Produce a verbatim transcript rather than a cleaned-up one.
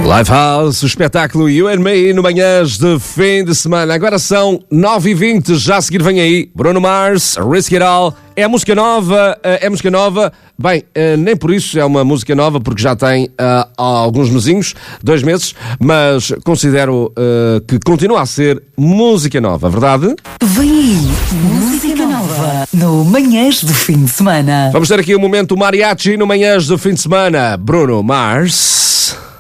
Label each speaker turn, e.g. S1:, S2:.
S1: Lifehouse, o espetáculo You and Me no Manhãs de fim de semana. Agora são nove e vinte, já a seguir vem aí Bruno Mars, Risk It All. É música nova, é música nova. Bem, nem por isso é uma música nova, porque já tem uh, alguns mesinhos, dois meses, mas considero uh, que continua a ser música nova, verdade?
S2: Vem aí, música nova no Manhãs de fim de semana.
S1: Vamos ter aqui o momento mariachi no Manhãs de fim de semana. Bruno Mars.